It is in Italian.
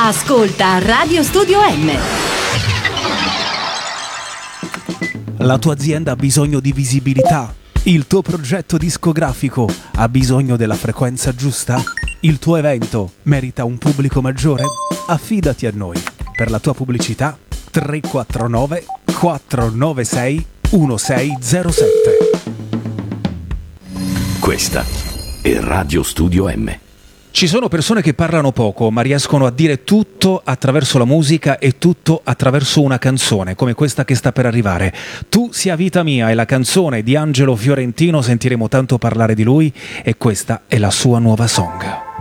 Ascolta Radio Studio M. La tua azienda ha bisogno di visibilità? Il tuo progetto discografico ha bisogno della frequenza giusta? Il tuo evento merita un pubblico maggiore? Affidati a noi. Per la tua pubblicità 349 496 1607. Questa è Radio Studio M. Ci sono persone che parlano poco, ma riescono a dire tutto attraverso la musica e tutto attraverso una canzone, come questa che sta per arrivare. Tu sia vita mia è la canzone di Angelo Fiorentino, sentiremo tanto parlare di lui e questa è la sua nuova song.